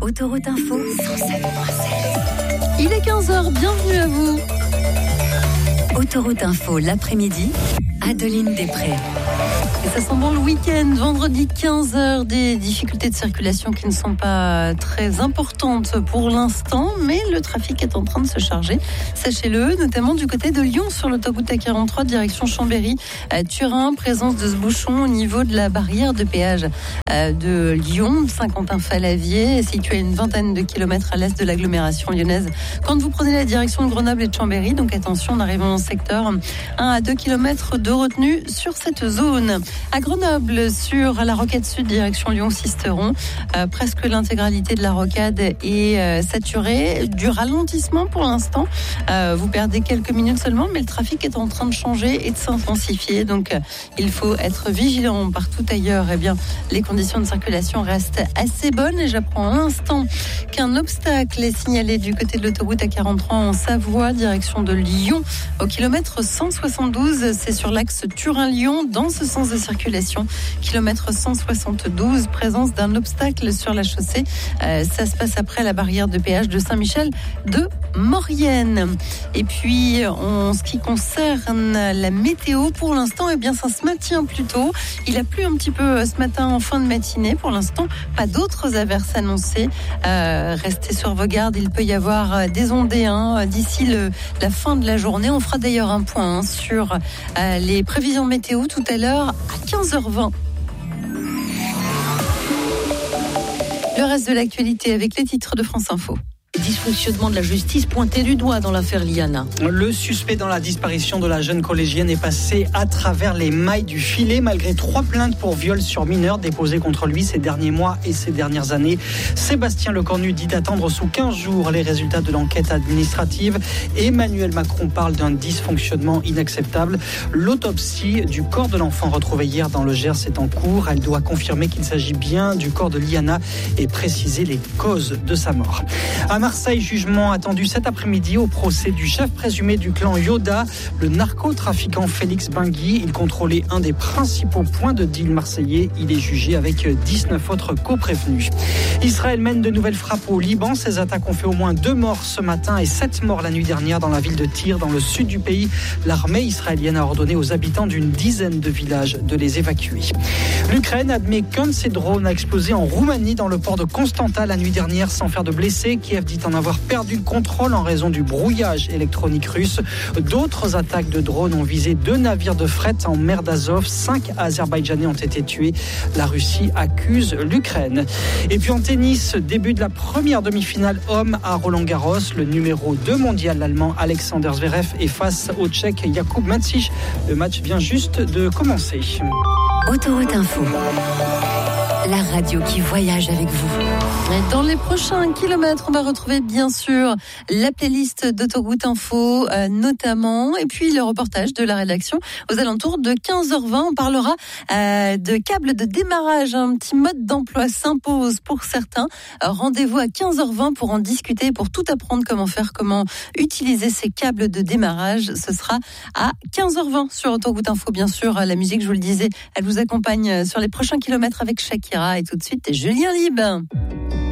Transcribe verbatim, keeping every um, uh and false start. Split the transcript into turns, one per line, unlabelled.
Autoroute Info cent sept point sept.
Il est quinze heures, bienvenue à vous.
Autoroute Info l'après-midi, Adeline Després.
Et ça sent bon le week-end, vendredi quinze heures, des difficultés de circulation qui ne sont pas très importantes pour l'instant, mais le trafic est en train de se charger, sachez-le, notamment du côté de Lyon sur l'autoroute A quarante-trois, direction Chambéry, à Turin, présence de ce bouchon au niveau de la barrière de péage de Lyon, Saint-Quentin-Fallavier, situé à une vingtaine de kilomètres à l'est de l'agglomération lyonnaise. Quand vous prenez la direction de Grenoble et de Chambéry, donc attention, en arrivant dans le secteur, un à deux kilomètres de retenue sur cette zone. À Grenoble, sur la rocade sud, direction Lyon-Sisteron, euh, presque l'intégralité de la rocade est euh, saturée. Du ralentissement pour l'instant. Euh, vous perdez quelques minutes seulement, mais le trafic est en train de changer et de s'intensifier. Donc, euh, il faut être vigilant partout ailleurs. Eh bien, les conditions de circulation restent assez bonnes. Et j'apprends à l'instant qu'un obstacle est signalé du côté de l'autoroute A quarante-trois en Savoie, direction de Lyon, au kilomètre cent soixante-douze. C'est sur l'axe Turin-Lyon, dans ce sens de circulation, kilomètre cent soixante-douze, présence d'un obstacle sur la chaussée. Euh, ça se passe après la barrière de péage de Saint-Michel de Maurienne. Et puis, en ce qui concerne la météo, pour l'instant, eh bien, ça se maintient plutôt. Il a plu un petit peu ce matin en fin de matinée. Pour l'instant, pas d'autres averses annoncées. Euh, restez sur vos gardes. Il peut y avoir des ondées hein, d'ici le, la fin de la journée. On fera d'ailleurs un point hein, sur euh, les prévisions météo tout à l'heure à quinze heures vingt. Le reste de l'actualité avec les titres de France Info.
Dysfonctionnement de la justice pointé du doigt dans l'affaire Liana.
Le suspect dans la disparition de la jeune collégienne est passé à travers les mailles du filet malgré trois plaintes pour viol sur mineur déposées contre lui ces derniers mois et ces dernières années. Sébastien Lecornu dit attendre sous quinze jours les résultats de l'enquête administrative. Emmanuel Macron parle d'un dysfonctionnement inacceptable. L'autopsie du corps de l'enfant retrouvé hier dans le Gers est en cours. Elle doit confirmer qu'il s'agit bien du corps de Liana et préciser les causes de sa mort. À Marseille, jugement attendu cet après-midi au procès du chef présumé du clan Yoda, le narcotrafiquant Félix Bengui. Il contrôlait un des principaux points de deal marseillais. Il est jugé avec dix-neuf autres co-prévenus. Israël mène de nouvelles frappes au Liban. Ces attaques ont fait au moins deux morts ce matin et sept morts la nuit dernière dans la ville de Tyr, dans le sud du pays. L'armée israélienne a ordonné aux habitants d'une dizaine de villages de les évacuer. L'Ukraine admet qu'un de ses drones a explosé en Roumanie dans le port de Constanta la nuit dernière sans faire de blessés. Kiev dit en avoir perdu le contrôle en raison du brouillage électronique russe. D'autres attaques de drones ont visé deux navires de fret en mer d'Azov. Cinq Azerbaïdjanais ont été tués. La Russie accuse l'Ukraine. Et puis en tennis, début de la première demi-finale homme à Roland-Garros. Le numéro deux mondial, l'Allemand Alexander Zverev est face au Tchèque Jakub Macic. Le match vient juste de commencer.
Autoroute Info, la radio qui voyage avec vous.
Dans les prochains kilomètres, on va retrouver bien sûr la playlist d'Autoroute Info, euh, notamment, et puis le reportage de la rédaction aux alentours de quinze heures vingt. On parlera euh, de câbles de démarrage. Un petit mode d'emploi s'impose pour certains. Euh, rendez-vous à quinze heures vingt pour en discuter, pour tout apprendre comment faire, comment utiliser ces câbles de démarrage. Ce sera à quinze heures vingt sur Autoroute Info. Bien sûr, la musique, je vous le disais, elle vous accompagne sur les prochains kilomètres avec Shakira. Et tout de suite, Julien Lieb.